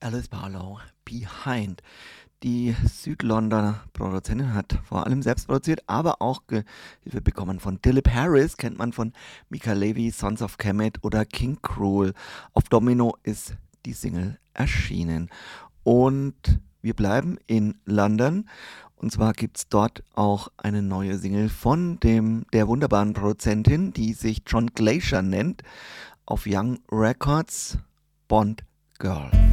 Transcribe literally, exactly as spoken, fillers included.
Alice Barlow, Behind. Die Südlondoner Produzentin hat vor allem selbst produziert, aber auch Ge- Hilfe bekommen von Dilip Harris, kennt man von Mika Levy, Sons of Kemet oder King Cruel. Auf Domino ist die Single erschienen. Und wir bleiben in London. Und zwar gibt es dort auch eine neue Single von dem, der wunderbaren Produzentin, die sich John Glacier nennt, auf Young Records, Bond Girl.